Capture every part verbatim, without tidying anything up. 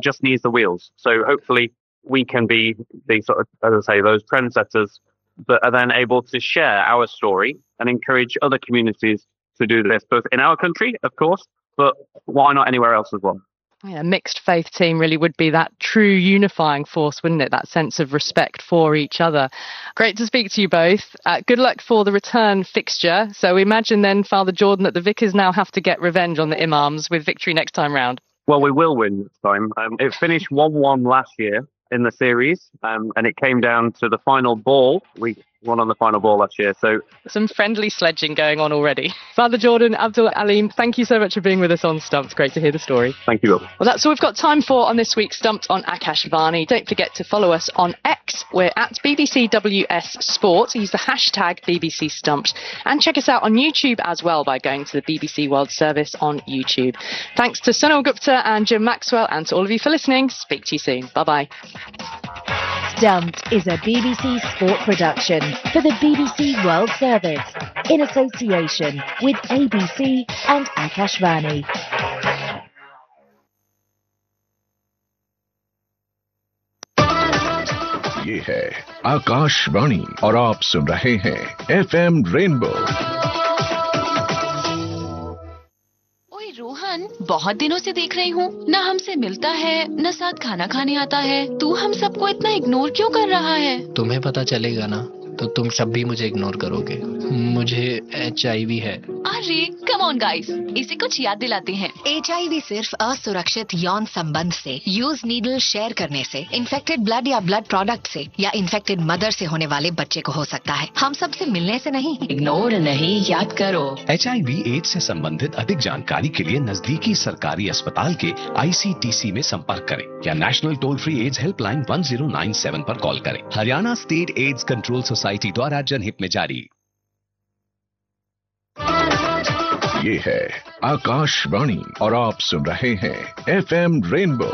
It just needs the wheels. So hopefully we can be the sort of, as I say, those trendsetters that are then able to share our story and encourage other communities to do this, both in our country, of course, but why not anywhere else as well? Yeah, mixed faith team really would be that true unifying force, wouldn't it? That sense of respect for each other. Great to speak to you both. Uh, good luck for the return fixture. So we imagine then, Father Jordan, that the vicars now have to get revenge on the imams with victory next time round. Well, we will win this time. Um, it finished one one last year in the series, um, and it came down to the final ball. We won on the final ball last year. So some friendly sledging going on already. Father Jordan, Abdul Aleem, thank you so much for being with us on Stumped. Great to hear the story. Thank you. Well, that's all we've got time for on this week's Stumped on Akashvani. Don't forget to follow us on X. We're at B B C W S Sport. Use the hashtag B B C Stumped. And check us out on YouTube as well by going to the B B C World Service on YouTube. Thanks to Sunil Gupta and Jim Maxwell, and to all of you for listening. Speak to you soon. Bye-bye. Stumped is a B B C Sport production for the B B C World Service in association with A B C and Akashvani. ये है आकाशवाणी और आप सुन रहे हैं FM rainbow. ओए रोहन, बहुत दिनों से देख रही हूँ, ना हमसे मिलता है, न साथ खाना खाने आता है। तू हम सबको इतना इग्नोर क्यों कर रहा है? तुम्हें पता चलेगा ना तो तुम सब भी मुझे इग्नोर करोगे। मुझे एच आई वी है। अरे कम ऑन गाइस, इसे कुछ याद दिलाते हैं। एच आई वी सिर्फ असुरक्षित यौन संबंध से, यूज नीडल शेयर करने से, इन्फेक्टेड ब्लड या ब्लड प्रोडक्ट से या इन्फेक्टेड मदर से होने वाले बच्चे को हो सकता है। हम सब से मिलने से नहीं। इग्नोर नहीं, याद करो। एच आई वी एड्स से संबंधित अधिक जानकारी के लिए नजदीकी सरकारी अस्पताल के आई सी टी सी में संपर्क करें या national toll free ads helpline one zero nine seven पर कॉल करें। Haryana state AIDS control society द्वारा जनहित में जारी। ये है आकाशवाणी और आप सुन रहे हैं एफएम रेनबो।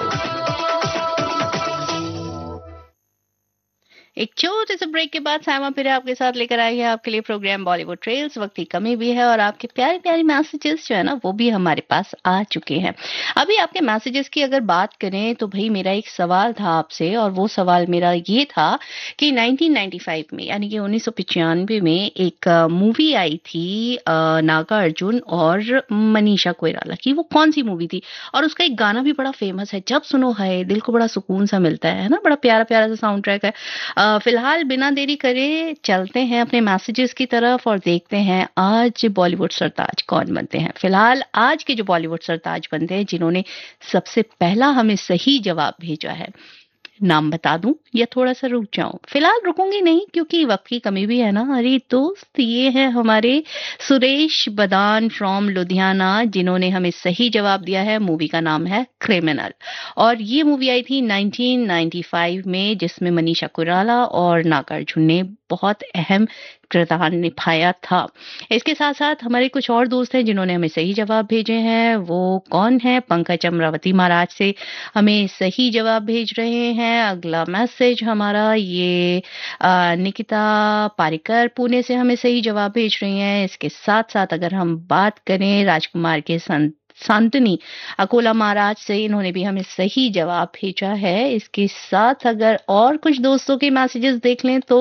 एक छोटे से ब्रेक के बाद साइमा फिर आपके साथ लेकर आई है आपके लिए प्रोग्राम बॉलीवुड ट्रेल्स। वक्त की कमी भी है और आपके प्यारे प्यारे मैसेजेस जो है ना वो भी हमारे पास आ चुके हैं। अभी आपके मैसेजेस की अगर बात करें तो भाई मेरा एक सवाल था आपसे, और वो सवाल मेरा ये था कि नाइनटीन नाइंटी फाइव में यानी कि उन्नीस सौ पचानवे में एक मूवी आई थी नागा अर्जुन और मनीषा कोइराला की। वो कौन सी मूवी थी? और उसका एक गाना भी बड़ा फेमस है, जब सुनो है दिल को बड़ा सुकून सा मिलता है ना, बड़ा प्यारा प्यारा सा साउंड ट्रैक है। फिलहाल बिना देरी करे चलते हैं अपने मैसेजेस की तरफ और देखते हैं आज बॉलीवुड सरताज कौन बनते हैं। फिलहाल आज के जो बॉलीवुड सरताज बनते हैं जिन्होंने सबसे पहला हमें सही जवाब भेजा है, नाम बता दूं या थोड़ा सा रुक जाऊं? फिलहाल रुकूंगी नहीं क्योंकि वक्त की कमी भी है ना। अरे दोस्त, ये है हमारे सुरेश बदान फ्रॉम लुधियाना जिन्होंने हमें सही जवाब दिया है। मूवी का नाम है क्रिमिनल और ये मूवी आई थी नाइनटीन नाइंटी फाइव में जिसमें मनीषा कोइराला और नागार्जुन ने बहुत अहम किरदार निभाया था। इसके साथ साथ हमारे कुछ और दोस्त हैं जिन्होंने हमें सही जवाब भेजे हैं। वो कौन है? पंकज अमरावती महाराज से हमें सही जवाब भेज रहे हैं। अगला मैसेज हमारा ये आ, निकिता पारिकर पुणे से हमें सही जवाब भेज रही हैं। इसके साथ साथ अगर हम बात करें राजकुमार के संत शांतनी अकोला महाराज से, इन्होंने भी हमें सही जवाब भेजा है। इसके साथ अगर और कुछ दोस्तों के मैसेजेस देख लें तो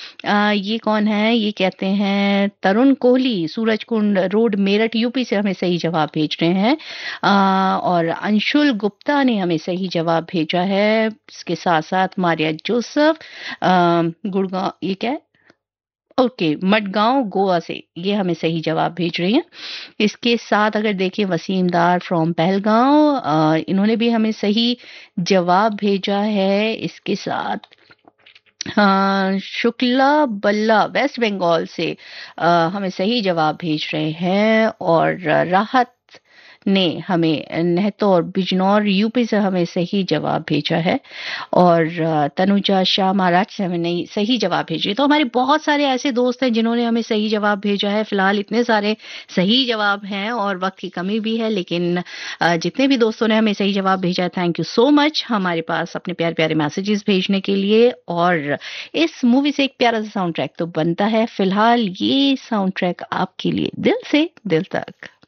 आ, ये कौन है? ये कहते हैं तरुण कोहली सूरजकुंड रोड मेरठ यूपी से हमें सही जवाब भेज रहे हैं। आ, और अंशुल गुप्ता ने हमें सही जवाब भेजा है। इसके साथ साथ मारिया जोसेफ गुड़गांव, ये क्या है? ओके okay, मडगांव गोवा से ये हमें सही जवाब भेज रही हैं। इसके साथ अगर देखें वसीमदार फ्रॉम पहलगांव, इन्होंने भी हमें सही जवाब भेजा है। इसके साथ हाँ, शुक्ला बल्ला वेस्ट बंगाल से आ, हमें सही जवाब भेज रहे हैं। और राहत ने हमें नेहतौर बिजनौर यूपी से हमें सही जवाब भेजा है। और तनुजा शाह महाराज से हमें सही जवाब भेजे। तो हमारे बहुत सारे ऐसे दोस्त हैं जिन्होंने हमें सही जवाब भेजा है। फिलहाल इतने सारे सही जवाब हैं और वक्त की कमी भी है, लेकिन जितने भी दोस्तों ने हमें सही जवाब भेजा है थैंक यू सो मच हमारे पास अपने प्यारे प्यारे मैसेजेस भेजने के लिए। और इस मूवी से एक प्यारा सा साउंड ट्रैक तो बनता है। फिलहाल ये साउंड ट्रैक आपके लिए दिल से दिल तक।